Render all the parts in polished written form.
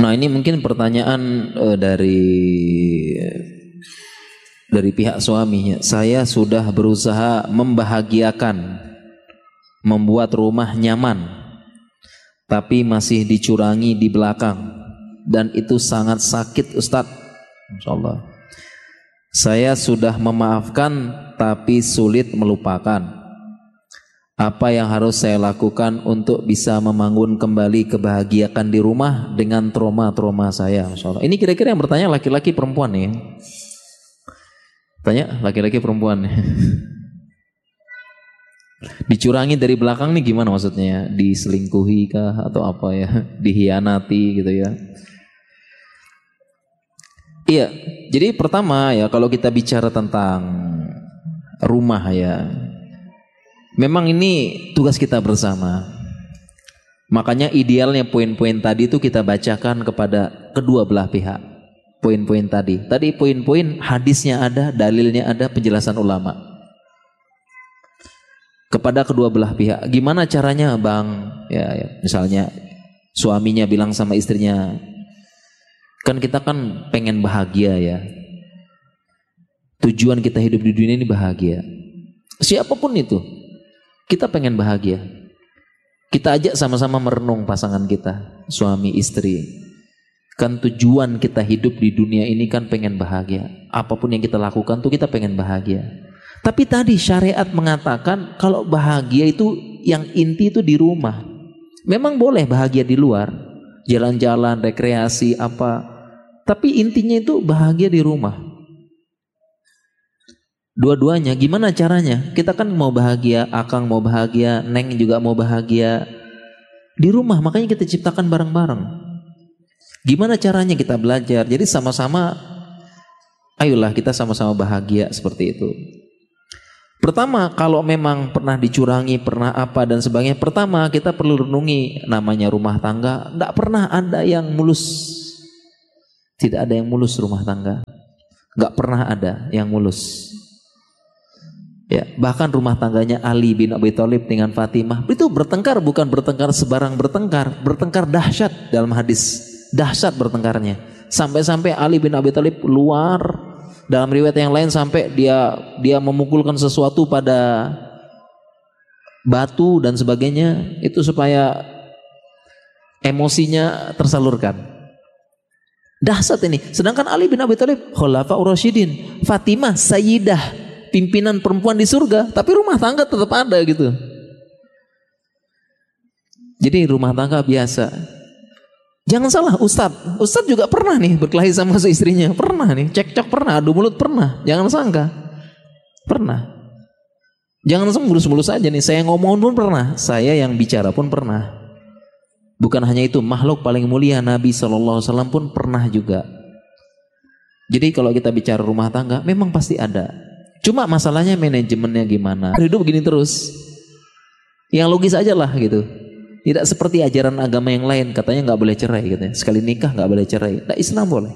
Nah, ini mungkin pertanyaan dari pihak suaminya. Saya sudah berusaha membahagiakan, membuat rumah nyaman, tapi masih dicurangi di belakang, dan itu sangat sakit, Ustadz. Insyaallah. Saya sudah memaafkan, tapi sulit melupakan. Apa yang harus saya lakukan untuk bisa membangun kembali kebahagiaan di rumah dengan trauma-trauma saya? Masya Allah. Ini kira-kira yang bertanya laki-laki perempuan nih? Tanya laki-laki perempuan. Dicurangi dari belakang nih gimana maksudnya? Diselingkuhi kah atau apa ya? Dihianati gitu ya? Iya, jadi pertama ya kalau kita bicara tentang rumah ya, memang ini tugas kita bersama. Makanya idealnya poin-poin tadi itu kita bacakan kepada kedua belah pihak. Poin-poin tadi. Tadi poin-poin hadisnya ada, dalilnya ada, penjelasan ulama. Kepada kedua belah pihak. Gimana caranya, Bang? Ya, misalnya suaminya bilang sama istrinya, kan kita kan pengen bahagia ya. Tujuan kita hidup di dunia ini bahagia. Siapapun itu, kita pengen bahagia. Kita ajak sama-sama merenung pasangan kita, suami istri. Kan tujuan kita hidup di dunia ini kan pengen bahagia. Apapun yang kita lakukan tuh kita pengen bahagia. Tapi tadi syariat mengatakan kalau bahagia itu yang inti itu di rumah. Memang boleh bahagia di luar, jalan-jalan, rekreasi apa. Tapi intinya itu bahagia di rumah. Dua-duanya gimana caranya? Kita kan mau bahagia, Akang mau bahagia, Neng juga mau bahagia di rumah, makanya kita ciptakan bareng-bareng. Gimana caranya kita belajar? Jadi sama-sama, ayolah kita sama-sama bahagia seperti itu. Pertama, kalau memang pernah dicurangi, pernah apa dan sebagainya, pertama kita perlu renungi namanya rumah tangga. Tidak pernah ada yang mulus. Tidak ada yang mulus rumah tangga. Gak pernah ada yang mulus. Ya, bahkan rumah tangganya Ali bin Abi Thalib dengan Fatimah itu bertengkar, bukan bertengkar sebarang bertengkar, bertengkar dahsyat dalam hadis, dahsyat bertengkarnya. Sampai-sampai Ali bin Abi Thalib keluar, dalam riwayat yang lain sampai dia memukulkan sesuatu pada batu dan sebagainya, itu supaya emosinya tersalurkan. Dahsyat ini. Sedangkan Ali bin Abi Thalib Khulafaur Rasyidin, Fatimah Sayyidah, pimpinan perempuan di surga, tapi rumah tangga tetap ada gitu. Jadi rumah tangga biasa. Jangan salah, Ustadz juga pernah nih berkelahi sama istrinya, pernah nih, cekcok pernah, adu mulut pernah. Jangan sangka, pernah. Jangan mulus-mulus aja nih. Saya ngomong pun pernah, saya yang bicara pun pernah. Bukan hanya itu, makhluk paling mulia Nabi SAW pun pernah juga. Jadi kalau kita bicara rumah tangga, memang pasti ada. Cuma masalahnya manajemennya gimana. Hidup begini terus, yang logis aja lah gitu. Tidak seperti ajaran agama yang lain, katanya nggak boleh cerai katanya. Sekali nikah nggak boleh cerai. Nah, Islam boleh.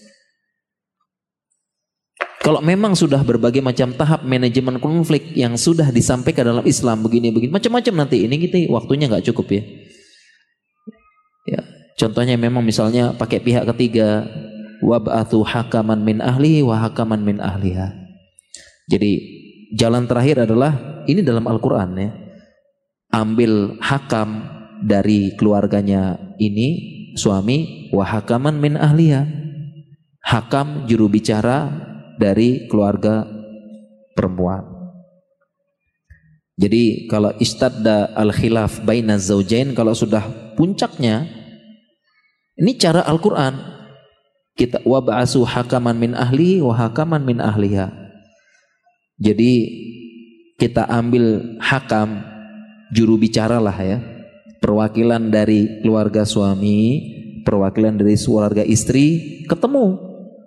Kalau memang sudah berbagai macam tahap manajemen konflik yang sudah disampaikan dalam Islam begini-begini, macam-macam nanti ini kita waktunya nggak cukup ya. Ya, contohnya memang misalnya pakai pihak ketiga, wab'athu hakaman min ahlihi wa hakaman min ahliha. Jadi jalan terakhir adalah ini dalam Al-Qur'an ya. Ambil hakam dari keluarganya ini suami, wa hakaman min ahliha. Hakam juru bicara dari keluarga perempuan. Jadi kalau istadda al-khilaf baina zaujain, kalau sudah puncaknya, ini cara Al-Quran, kita wab'asu hakaman min ahli wa hakaman min ahliha. Jadi kita ambil hakam, juru bicara lah ya, perwakilan dari keluarga suami, perwakilan dari keluarga istri, ketemu,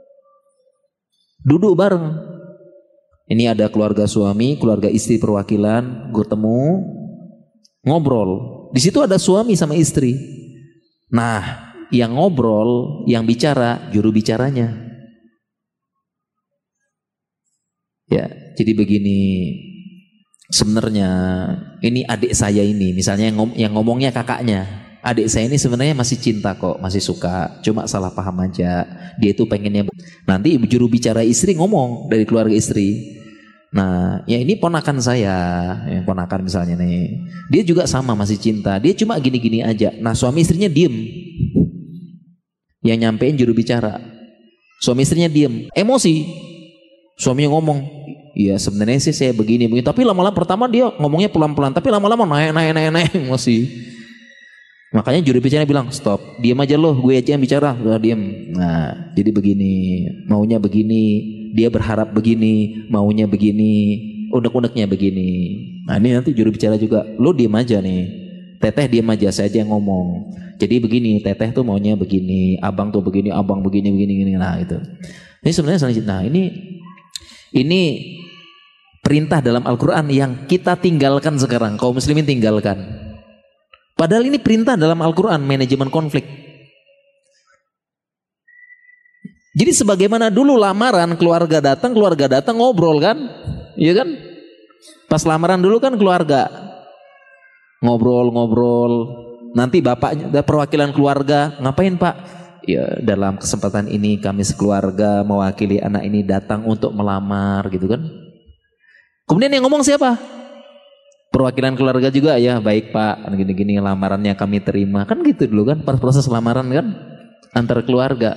duduk bareng. Ini ada keluarga suami, keluarga istri perwakilan, ketemu, ngobrol. Di situ ada suami sama istri. Nah, yang ngobrol, yang bicara, juru bicaranya. Ya, jadi begini. Sebenarnya ini adik saya ini, misalnya yang ngomongnya kakaknya. adik saya ini sebenarnya masih cinta kok, masih suka, cuma salah paham aja. Dia itu pengennya, nanti ibu juru bicara istri ngomong dari keluarga istri. Nah, ya ini ponakan saya, ya, ponakan misalnya nih, dia juga sama masih cinta, dia cuma gini-gini aja. Nah, suami istrinya diem, yang nyampein juru bicara, suami istrinya diem, emosi, suaminya ngomong, iya sebenarnya sih saya begini, tapi lama-lama pertama dia ngomongnya pelan-pelan, tapi lama-lama naik emosi. Makanya juru bicara bilang stop, diam aja loh, gue aja yang bicara, udah diem. Nah, jadi begini, maunya begini, dia berharap begini, maunya begini, unek-uneknya begini. Nah ini nanti juru bicara juga, lo diem aja nih, teteh diem aja, saya aja yang ngomong. Jadi begini, teteh tuh maunya begini, abang tuh begini, abang begini, nah itu. Ini sebenarnya nah ini perintah dalam Al-Quran yang kita tinggalkan sekarang, kaum muslimin tinggalkan. Padahal ini perintah dalam Al-Quran, manajemen konflik. Jadi sebagaimana dulu lamaran, keluarga datang ngobrol kan, iya kan? Pas lamaran dulu kan keluarga ngobrol, nanti bapaknya, perwakilan keluarga, ngapain pak? Ya dalam kesempatan ini kami sekeluarga mewakili anak ini datang untuk melamar gitu kan. Kemudian yang ngomong siapa? Perwakilan keluarga juga, ya baik pak, gini-gini lamarannya kami terima. Kan gitu dulu kan, proses lamaran kan antar keluarga.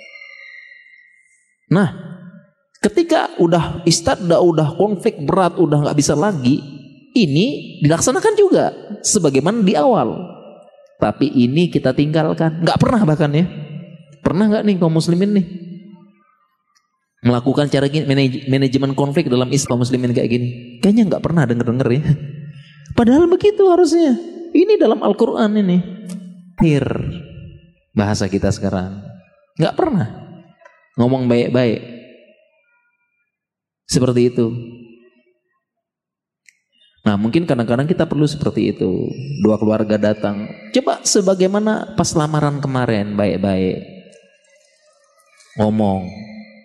Nah, ketika udah udah konflik berat, udah nggak bisa lagi, ini dilaksanakan juga sebagaimana di awal. Tapi ini kita tinggalkan, nggak pernah bahkan ya. Pernah nggak nih kaum muslimin nih melakukan cara gini, manajemen konflik dalam Islam muslimin kayak gini? Kayaknya nggak pernah denger ya. Padahal begitu harusnya. Ini dalam Al-Quran ini. Bahasa kita sekarang nggak pernah ngomong baik-baik seperti itu. Nah mungkin kadang-kadang kita perlu seperti itu. Dua keluarga datang, coba sebagaimana pas lamaran kemarin, baik-baik ngomong.